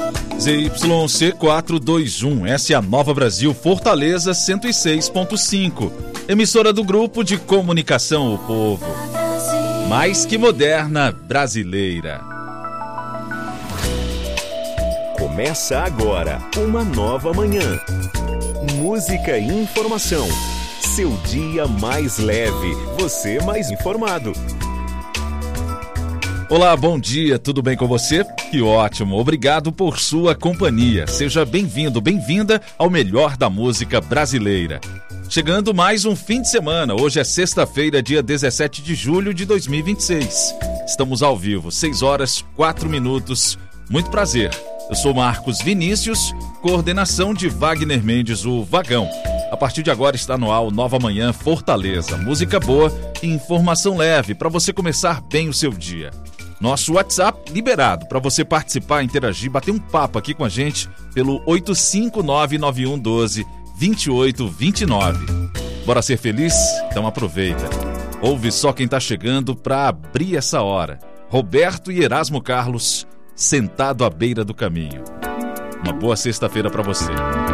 ZYC421, essa é a Nova Brasil Fortaleza 106.5, emissora do Grupo de Comunicação O Povo, mais que moderna brasileira. Começa agora uma nova manhã. Música e informação. Seu dia mais leve, você mais informado. Olá, bom dia, tudo bem com você? Que ótimo, obrigado por sua companhia. Seja bem-vindo, bem-vinda ao melhor da música brasileira. Chegando mais um fim de semana, hoje é sexta-feira, dia 17 de julho de 2026. Estamos ao vivo, 6 horas 4 minutos. Muito prazer, eu sou Marcos Vinícius, coordenação de Wagner Mendes, o Vagão. A partir de agora está no ar o Nova Manhã Fortaleza, música boa e informação leve para você começar bem o seu dia. Nosso WhatsApp liberado para você participar, interagir, bater um papo aqui com a gente pelo 85991122829. Bora ser feliz? Então aproveita. Ouve só quem tá chegando para abrir essa hora. Roberto e Erasmo Carlos, Sentado à Beira do Caminho. Uma boa sexta-feira para você.